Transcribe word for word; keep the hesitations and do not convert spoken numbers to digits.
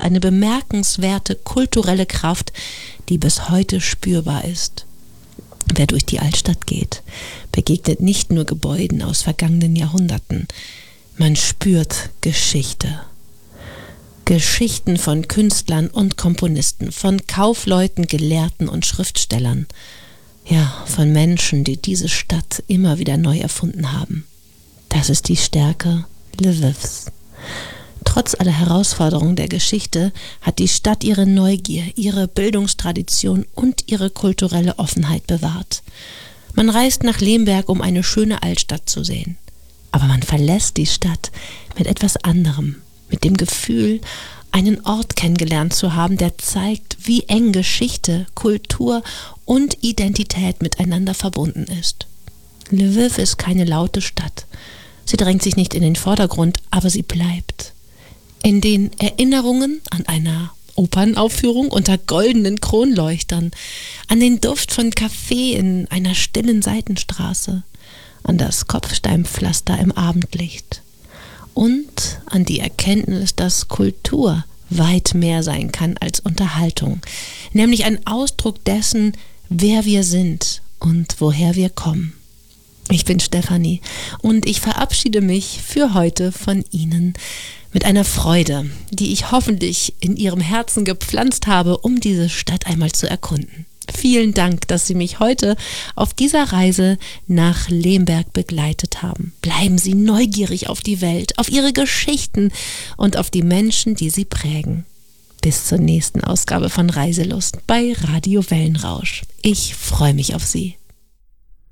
eine bemerkenswerte kulturelle Kraft, die bis heute spürbar ist. Wer durch die Altstadt geht, begegnet nicht nur Gebäuden aus vergangenen Jahrhunderten. Man spürt Geschichte. Geschichten von Künstlern und Komponisten, von Kaufleuten, Gelehrten und Schriftstellern. Ja, von Menschen, die diese Stadt immer wieder neu erfunden haben. Das ist die Stärke Lwivs. Trotz aller Herausforderungen der Geschichte hat die Stadt ihre Neugier, ihre Bildungstradition und ihre kulturelle Offenheit bewahrt. Man reist nach Lemberg, um eine schöne Altstadt zu sehen. Aber man verlässt die Stadt mit etwas anderem, mit dem Gefühl, einen Ort kennengelernt zu haben, der zeigt, wie eng Geschichte, Kultur und Identität miteinander verbunden ist. Lwiw ist keine laute Stadt. Sie drängt sich nicht in den Vordergrund, aber sie bleibt. In den Erinnerungen an einer Opernaufführung unter goldenen Kronleuchtern, an den Duft von Kaffee in einer stillen Seitenstraße, an das Kopfsteinpflaster im Abendlicht und an die Erkenntnis, dass Kultur weit mehr sein kann als Unterhaltung, nämlich ein Ausdruck dessen, wer wir sind und woher wir kommen. Ich bin Stefanie und ich verabschiede mich für heute von Ihnen mit einer Freude, die ich hoffentlich in Ihrem Herzen gepflanzt habe, um diese Stadt einmal zu erkunden. Vielen Dank, dass Sie mich heute auf dieser Reise nach Lemberg begleitet haben. Bleiben Sie neugierig auf die Welt, auf ihre Geschichten und auf die Menschen, die sie prägen. Bis zur nächsten Ausgabe von Reiselust bei Radio Wellenrausch. Ich freue mich auf Sie.